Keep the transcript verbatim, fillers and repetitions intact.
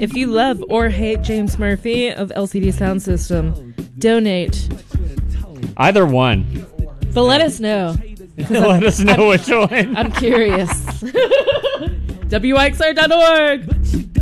If you love or hate James Murphy of L C D Sound System, donate. Either one. But let us know. Let us know I'm, which one. I'm curious. W X R dot org.